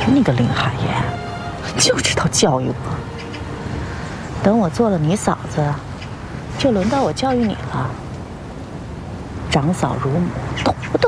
你个林海燕，就知道教育我。等我做了你嫂子，就轮到我教育你了。长嫂如母，懂不懂？